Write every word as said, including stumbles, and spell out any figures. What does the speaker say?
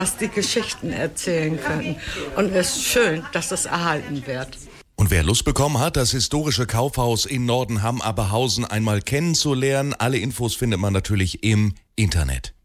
dass die Geschichten erzählen können. Und es ist schön, dass es erhalten wird. Und wer Lust bekommen hat, das historische Kaufhaus in Nordenham-Aberhausen einmal kennenzulernen, alle Infos findet man natürlich im Internet.